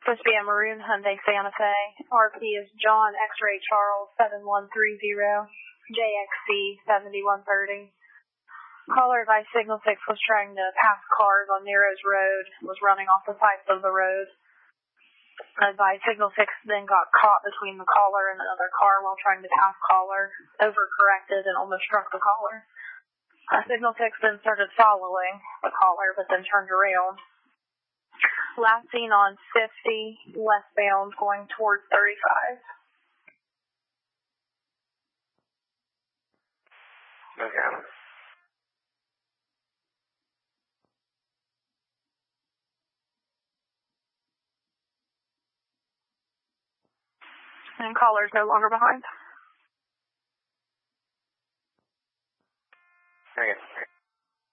Supposed to be a maroon Hyundai Santa Fe. RP is John X-Ray Charles 7130, JXC 7130. Caller advised Signal 6 was trying to pass cars on Narrows Road, was running off the sides of the road. Advised Signal 6 then got caught between the caller and another car while trying to pass caller, overcorrected and almost struck the caller. Signal 6 then started following the caller, but then turned around. Last seen on 50, westbound, going towards 35. Okay. And caller's no longer behind.